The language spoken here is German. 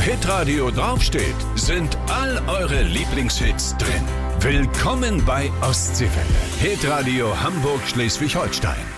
Hitradio draufsteht, sind all eure Lieblingshits drin. Willkommen bei Ostseewelle. Hitradio Hamburg-Schleswig-Holstein.